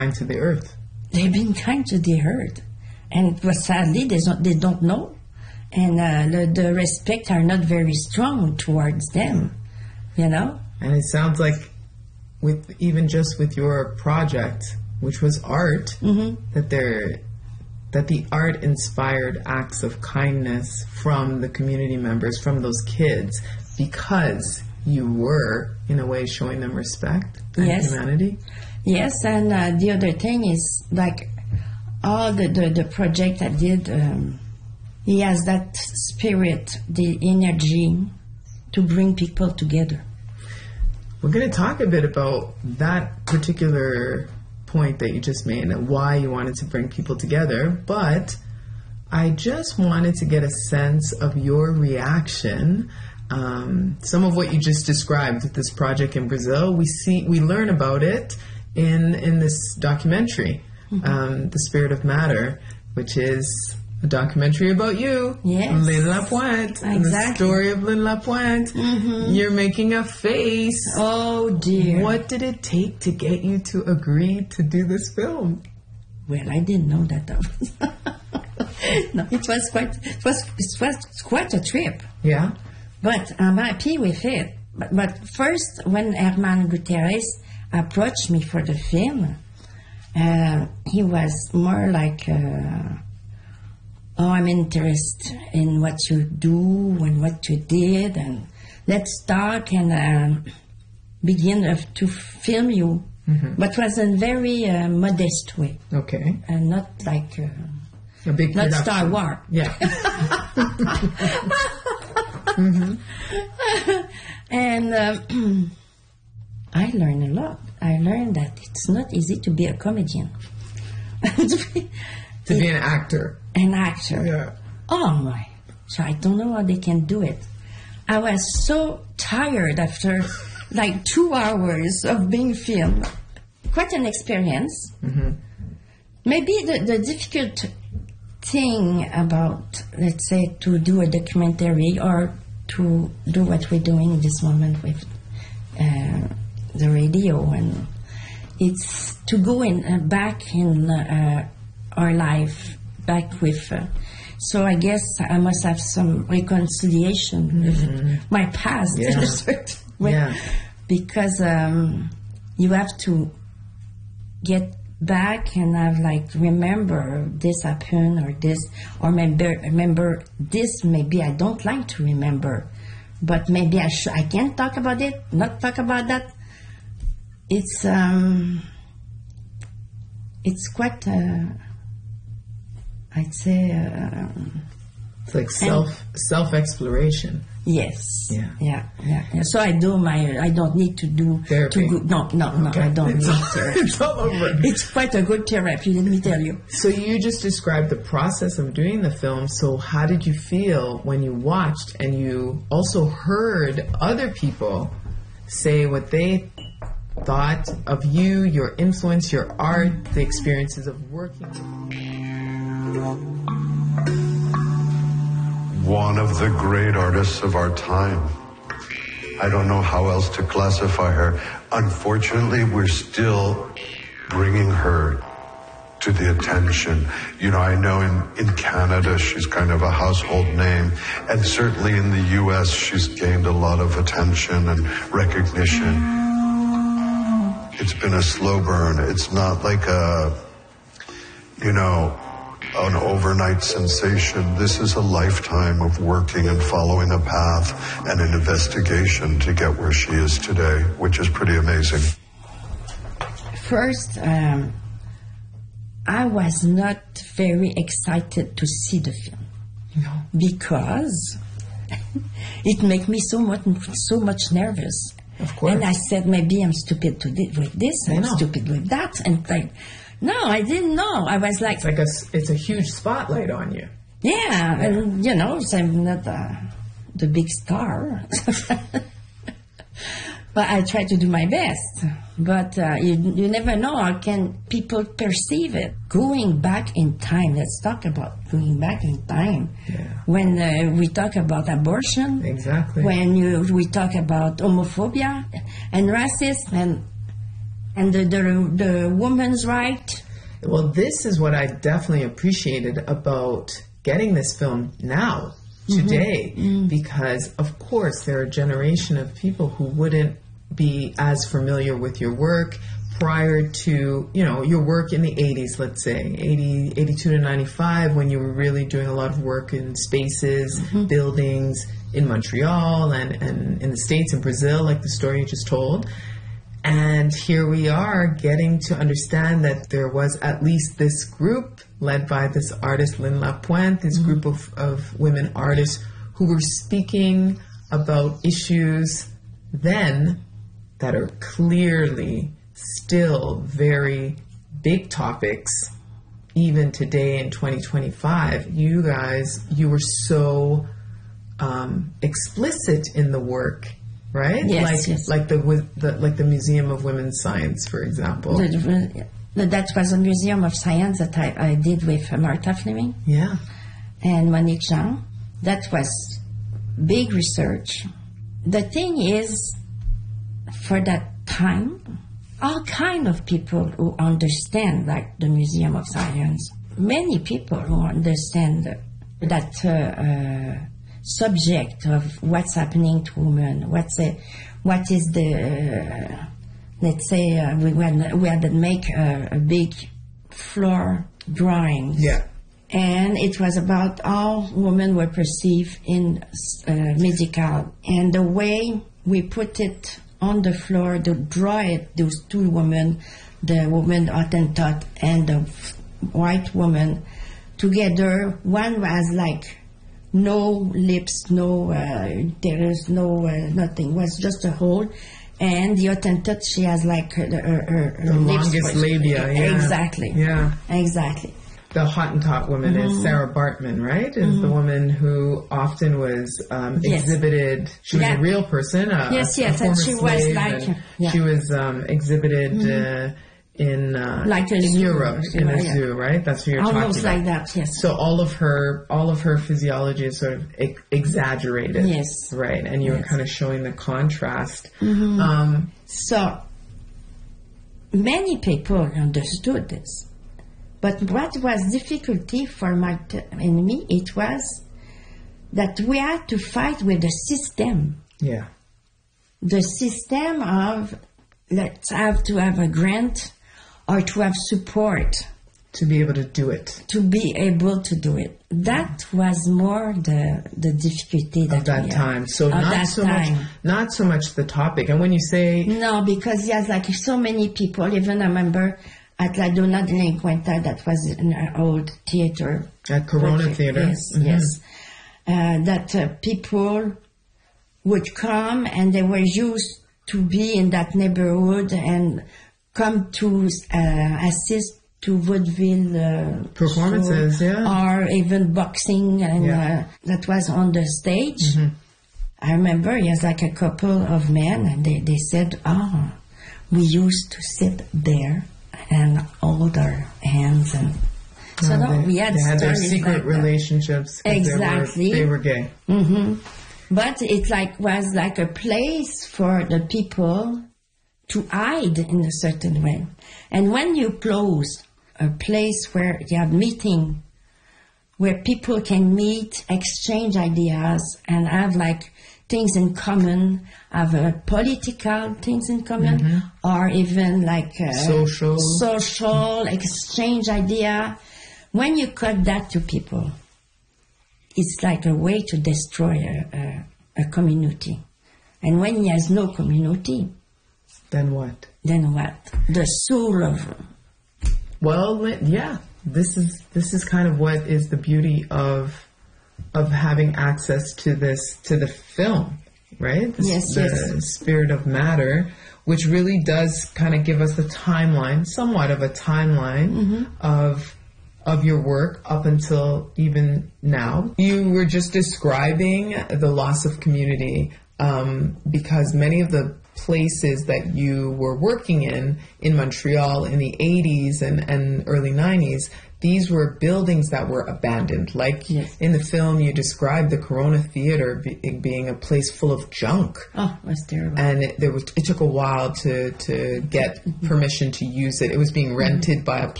kind to the earth. They've been kind to the earth. But sadly, they don't know. And the respect are not very strong towards them, you know? And it sounds like with your project, which was art, that the art inspired acts of kindness from the community members, from those kids, because you were, in a way, showing them respect and humanity. Yes, and the other thing is, like, all the project I did, he has that spirit, the energy to bring people together. We're going to talk a bit about that particular point that you just made and why you wanted to bring people together, but I just wanted to get a sense of your reaction. Some of what you just described with this project in Brazil, we learn about it in this documentary, The Spirit of Matter, which is a documentary about you, Lynn Lapointe, and the story of Lynn Lapointe. You're making a face. Oh dear! What did it take to get you to agree to do this film? Well, I didn't know that. No, it was quite a trip. Yeah, but I'm happy with it. But first, when Herman Gutierrez approached me for the film, he was more like. I'm interested in what you do and what you did, and let's talk and begin to film you. But was in a very modest way. Okay. And not like a big not production. Star Wars. Yeah. And I learned a lot. I learned that it's not easy to be a comedian. To be an actor. An actor. Yeah. Oh my. So I don't know how they can do it. I was so tired after like 2 hours of being filmed. Quite an experience. Maybe the difficult thing about, let's say, to do a documentary or to do what we're doing in this moment with the radio, and it's to go back in our life, back with. So I guess I must have some reconciliation with my past in a certain way, because you have to get back and have remember this happened or this, or remember this. Maybe I don't like to remember, but maybe I can talk about it, not talk about that. It's quite I'd say it's like self-exploration. Yes. Yeah. So I don't need to do therapy. No, Okay. I don't need therapy. It's all over. It's quite a good therapy, let me tell you. So you just described the process of doing the film. So how did you feel when you watched and you also heard other people say what they thought of you, your influence, your art, the experiences of working with you? One of the great artists of our time. I don't know how else to classify her. Unfortunately, we're still bringing her to the attention. You know, I know in Canada she's kind of a household name, and certainly in the U.S. she's gained a lot of attention and recognition. It's been a slow burn. It's not like an overnight sensation. This is a lifetime of working and following a path and an investigation to get where she is today, which is pretty amazing. First, I was not very excited to see the film. No. Because it made me so much nervous. Of course. And I said, maybe I'm stupid with this, I'm stupid with that, and no, I didn't know. I was like... It's a huge spotlight on you. Yeah, and, so I'm not the big star. But I try to do my best. But you never know how can people perceive it. Going back in time, let's talk about going back in time. Yeah. When we talk about abortion. Exactly. When we talk about homophobia and racism and And the woman's right. Well, this is what I definitely appreciated about getting this film now, today, because, of course, there are a generation of people who wouldn't be as familiar with your work prior to, your work in the 80s, let's say, 82 to 95, when you were really doing a lot of work in spaces, buildings in Montreal and in the States and Brazil, like the story you just told. And here we are getting to understand that there was at least this group led by this artist, Lynn Lapointe, this group of women artists who were speaking about issues then that are clearly still very big topics, even today in 2025. You guys, you were so explicit in the work. Right? Yes, like the Museum of Women's Science, for example. That was a Museum of Science that I did with Martha Fleming. Yeah. And Monique Jean. That was big research. The thing is, for that time, all kind of people who understand, like the Museum of Science, many people who understand that subject of what's happening to women, what is the let's say we had to make a big floor drawing. Yeah. And it was about how women were perceived in medical, and the way we put it on the floor to draw it, those two women, the woman Hottentot and the white woman together. One was like no lips, no, there is no, nothing. It was just a hole. And the Hottentot, she has like her the longest labia. Yeah. Exactly. Yeah. Exactly. The Hottentot woman is Sarah Bartman, right? Is the woman who often was exhibited. She was a real person. A former and she slave, was like. She was exhibited in like a zoo, Europe in a zoo, right? That's what you're talking about. Almost like that, yes. So all of her physiology is sort of exaggerated, yes, right? And you were kind of showing the contrast. So many people understood this, but what was difficulty for Martha and me, it was that we had to fight with the system. Yeah, the system of let's have to have a grant. Or to have support. To be able to do it. To be able to do it. That was more the difficulty of that time. So not so much the topic. And when you say... No, because yes, like so many people, even I remember at La Donna Delinquenta, that was an old theater. At Corona Theater. Yes, yes. That people would come and they were used to be in that neighborhood and come to assist to vaudeville performances, or even boxing, and that was on the stage. I remember, yes, like a couple of men, and they said, we used to sit there and hold our hands, and so we had their secret like relationships. Exactly, they were gay. But it was like a place for the people to hide in a certain way. And when you close a place where you have meeting, where people can meet, exchange ideas, and have like things in common, have political things in common, or even like social exchange idea. When you cut that to people, it's like a way to destroy a community. And when there's no community, then what? Then what? The soul of... Well, yeah. This is kind of what is the beauty of having access to the film, right? The Spirit of Matter, which really does kind of give us the timeline, somewhat of a timeline of your work up until even now. You were just describing the loss of community because many of the places that you were working in Montreal in the 80s and early 90s, these were buildings that were abandoned. Like in the film, you described the Corona Theater being a place full of junk. Oh, that's terrible. And it took a while to get permission to use it. It was being rented by a